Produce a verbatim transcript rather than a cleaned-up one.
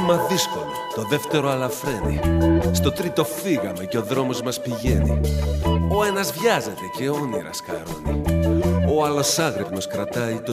βήμα δύσκολο, το δεύτερο αλαφραίνει. Στο τρίτο φύγαμε και ο δρόμος μας πηγαίνει. Ο ένας βιάζεται και όνειρα σκαρώνει. Ο άλλος άγρυπνος κρατάει το